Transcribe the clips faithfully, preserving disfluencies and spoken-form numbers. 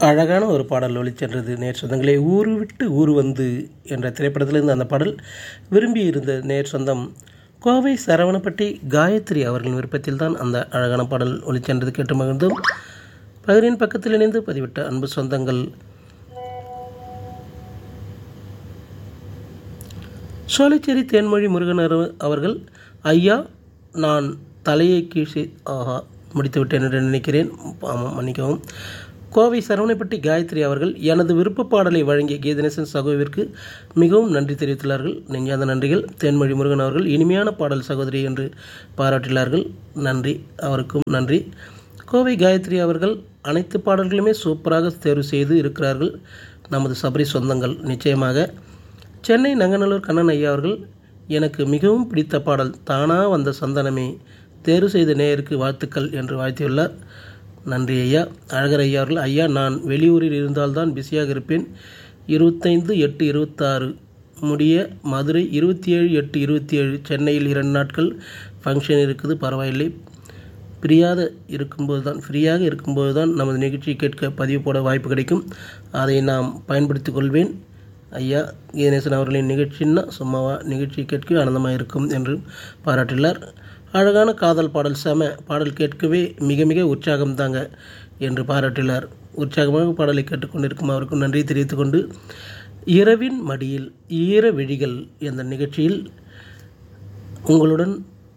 அழகான ஒரு பாடல் ஒலிச்சென்றது. நேர் சொந்தங்களே, ஊரு விட்டு ஊர் வந்து என்ற திரைப்படத்திலிருந்து அந்த பாடல் விரும்பி இருந்த நேர் சொந்தம் கோவை சரவணப்பட்டி காயத்ரி அவர்களின் விருப்பத்தில் தான் அந்த அழகான பாடல் ஒலிச்சென்றது. கேட்டு மகிழ்ந்தும் பகிரின் பக்கத்தில் இணைந்து பதிவிட்ட அன்பு சொந்தங்கள் சோலைச்சேரி தேன்மொழி முருகன் அவர்கள், ஐயா நான் தலையை கீழ்ச்சி ஆஹா முடித்துவிட்டேன் என்று நினைக்கிறேன், ஆமாம் மன்னிக்கவும். கோவை சரவணைப்பட்டி காயத்ரி அவர்கள் எனது விருப்ப பாடலை வழங்கிய கீதநேசன் சகோவிற்கு மிகவும் நன்றி தெரிவித்துள்ளார்கள். நெஞ்சாத நன்றிகள். தேன்மொழி முருகன் அவர்கள் இனிமையான பாடல் சகோதரி என்று பாராட்டினார்கள். நன்றி, அவருக்கும் நன்றி. கோவை காயத்ரி அவர்கள் அனைத்து பாடல்களுமே சூப்பராக தேர்வு செய்து இருக்கிறார்கள் நமது சபரி சொந்தங்கள். நிச்சயமாக. சென்னை நங்கநல்லூர் கண்ணன் ஐயா அவர்கள் எனக்கு மிகவும் பிடித்த பாடல் தானா வந்த சந்தனமே, தேர்வு செய்த நேயருக்கு வாழ்த்துக்கள் என்று வாழ்த்தியுள்ளார். நன்றி ஐயா. அழகர் ஐயா அவர்கள், ஐயா நான் வெளியூரில் இருந்தால்தான் பிஸியாக இருப்பேன். இருபத்தைந்து எட்டு இருபத்தாறு முடிய மதுரை, இருபத்தி ஏழு எட்டு இருபத்தி ஏழு சென்னையில் இரண்டு நாட்கள் ஃபங்க்ஷன் இருக்குது. பரவாயில்லை, ஃப்ரீயாக இருக்கும்போது தான் ஃப்ரீயாக இருக்கும்போது தான் நமது நிகழ்ச்சி கேட்க பதிவு போட வாய்ப்பு கிடைக்கும். அதை நாம் பயன்படுத்தி கொள்வேன். ஐயா கீதநேசன் அவர்களின் நிகழ்ச்சின்னா சும்மாவா, நிகழ்ச்சி கேட்க ஆனந்தமாக இருக்கும் என்று பாராட்டினார். அழகான காதல் பாடல், செம பாடல், கேட்கவே மிக மிக உற்சாகம் தாங்க என்று பாராட்டினார். உற்சாகமாக பாடலை கேட்டுக்கொண்டிருக்கும் அவருக்கும் நன்றி தெரிவித்துக் கொண்டு, இரவின் மடியில் ஈர விழிகள் என்ற நிகழ்ச்சியில் உங்களுடன்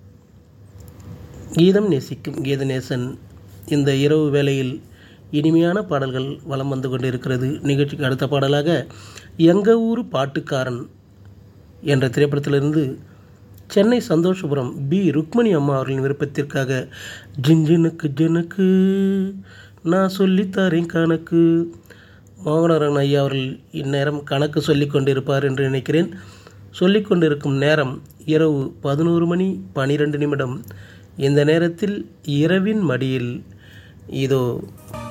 கீதம் நேசிக்கும் கீதநேசன் இந்த இரவு வேளையில் இனிமையான பாடல்கள் வலம் வந்து கொண்டிருக்கிறது. நிகழ்ச்சிக்கு அடுத்த பாடலாக எங்க ஊரு பாட்டுக்காரன் என்ற திரைப்படத்திலிருந்து சென்னை சந்தோஷபுரம் பி ருக்மணி அம்மா அவர்களின் விருப்பத்திற்காக ஜின்ஜினுக்கு ஜனுக்கு நான் சொல்லித்தாரேன் கணக்கு. மோகனரன் ஐயா அவர்கள் இந்நேரம் கணக்கு சொல்லி கொண்டிருப்பார் என்று நினைக்கிறேன். சொல்லி கொண்டிருக்கும் நேரம் இரவு பதினோரு மணி பனிரெண்டு நிமிடம். இந்த நேரத்தில் இரவின் மடியில் இதோ